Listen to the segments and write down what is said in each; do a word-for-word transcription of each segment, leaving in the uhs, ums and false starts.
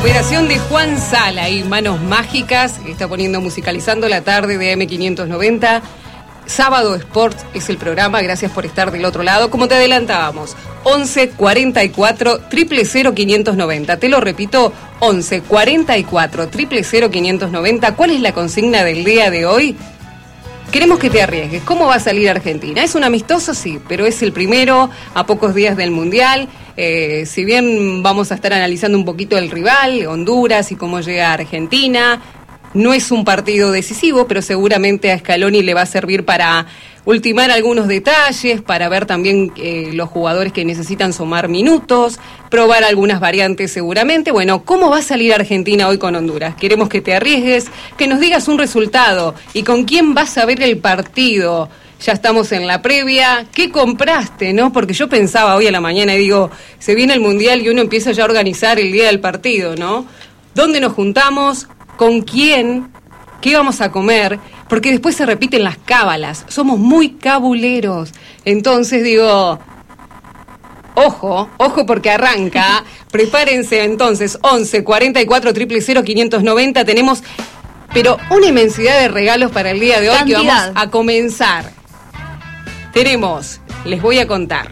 operación de Juan Sala y Manos Mágicas, que está poniendo musicalizando la tarde de M quinientos noventa. Sábado Sport es el programa, gracias por estar del otro lado. Como te adelantábamos, once cuarenta y cuatro, cero cero quinientos noventa. Te lo repito, once cuarenta y cuatro, cero cero quinientos noventa. ¿Cuál es la consigna del día de hoy? Queremos que te arriesgues. ¿Cómo va a salir Argentina? ¿Es un amistoso? Sí, pero es el primero a pocos días del Mundial. Eh, si bien vamos a estar analizando un poquito el rival, Honduras, y cómo llega a Argentina, no es un partido decisivo, pero seguramente a Scaloni le va a servir para ultimar algunos detalles, para ver también eh, los jugadores que necesitan sumar minutos, probar algunas variantes seguramente. Bueno, ¿cómo va a salir Argentina hoy con Honduras? Queremos que te arriesgues, que nos digas un resultado y con quién vas a ver el partido. Ya estamos en la previa. ¿Qué compraste, no? Porque yo pensaba hoy a la mañana y digo, se viene el Mundial y uno empieza ya a organizar el día del partido, ¿no? ¿Dónde nos juntamos? ¿Con quién? ¿Qué vamos a comer? Porque después se repiten las cábalas. Somos muy cabuleros. Entonces digo, ojo, ojo porque arranca. Prepárense entonces, once cuarenta y cuatro, cero cero quinientos noventa. Tenemos, pero una inmensidad de regalos para el día de hoy. Cantidad. Que vamos a comenzar. Tenemos, les voy a contar.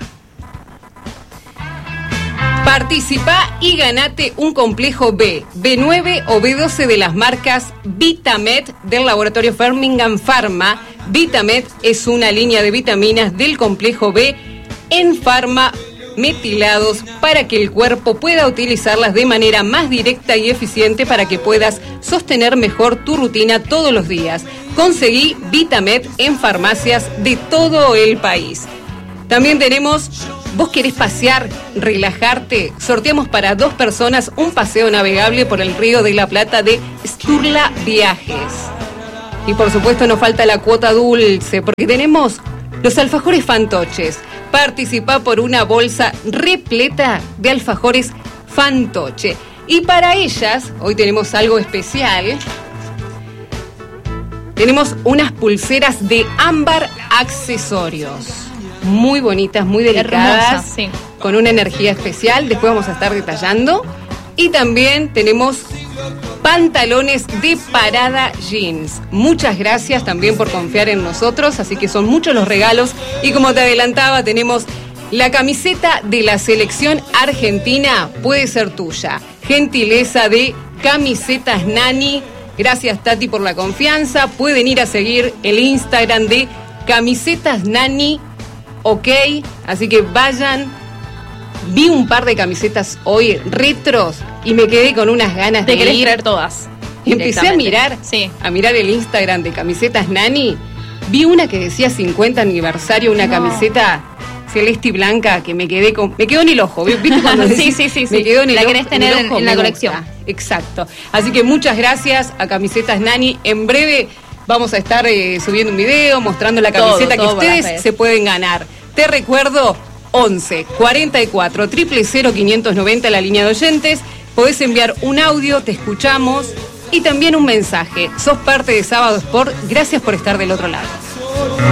Participá y ganate un complejo B, B nueve o B doce de las marcas Vitamed del laboratorio Firmingham Pharma. Vitamed es una línea de vitaminas del complejo B en farma metilados para que el cuerpo pueda utilizarlas de manera más directa y eficiente para que puedas sostener mejor tu rutina todos los días. Conseguí Vitamed en farmacias de todo el país. También tenemos, ¿vos querés pasear, relajarte? Sorteamos para dos personas un paseo navegable por el Río de la Plata de Sturla Viajes. Y por supuesto nos falta la cuota dulce, porque tenemos los alfajores fantoches. Participá por una bolsa repleta de alfajores fantoche. Y para ellas, hoy tenemos algo especial. Tenemos unas pulseras de ámbar accesorios. Muy bonitas, muy delicadas, hermosa, sí. Con una energía especial, después vamos a estar detallando. Y también tenemos pantalones de Parada Jeans. Muchas gracias también por confiar en nosotros, así que son muchos los regalos. Y como te adelantaba, tenemos la camiseta de la selección argentina, puede ser tuya. Gentileza de Camisetas Nani. Gracias, Tati, por la confianza. Pueden ir a seguir el Instagram de Camisetas Nani. Ok, así que vayan. Vi un par de camisetas hoy retros y me quedé con unas ganas de ir. traer todas. Empecé a mirar, sí. a mirar el Instagram de Camisetas Nani. Vi una que decía cincuenta aniversario, una no. camiseta celeste y blanca que me quedé con, me quedó en el ojo. ¿Viste cuando decís, sí, sí, sí, me quedó en el la ojo? La querés tener en, ojo, en la colección. Gusta. Exacto. Así que muchas gracias a Camisetas Nani. En breve vamos a estar eh, subiendo un video mostrando la camiseta todo, todo que ustedes se pueden ganar. Te recuerdo, once cuarenta y cuatro, cero cero quinientos noventa, la línea de oyentes. Podés enviar un audio, te escuchamos, y también un mensaje. Sos parte de Sábado Sport, gracias por estar del otro lado.